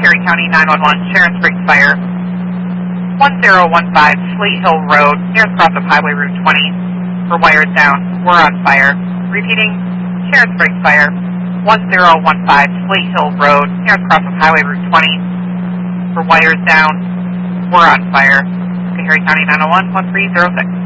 Harry County 911, Sharon Springs Fire. 1015 Slate Hill Road, near the cross of Highway Route 20, for wires down. We're on fire. Repeating, Sharon Springs Fire. 1015 Slate Hill Road, near the cross of Highway Route 20, for wires down. We're on fire. Okay, Harry County 901, 1306.